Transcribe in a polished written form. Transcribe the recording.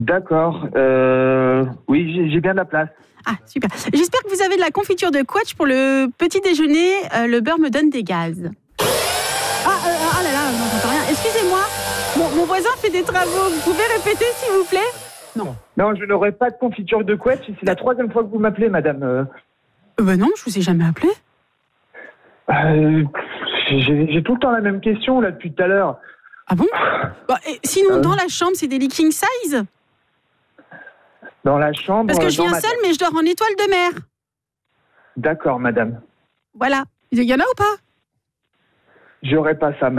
D'accord. Oui, j'ai bien de la place. Ah, super. J'espère que vous avez de la confiture de quetch pour le petit déjeuner. Le beurre me donne des gaz. Ah là là, non, j'entends rien. Excusez-moi, mon voisin fait des travaux. Vous pouvez répéter, s'il vous plaît? Non. Non, je n'aurai pas de confiture de couette. C'est la 3e fois que vous m'appelez, madame. Non, je vous ai jamais appelé. J'ai tout le temps la même question, là, depuis tout à l'heure. Ah bon? Sinon, dans la chambre, c'est des lits king size? Dans la chambre... Parce que je viens seule, mais je dors en étoile de mer. D'accord, madame. Voilà. Il y en a ou pas? J'aurai pas ça, madame.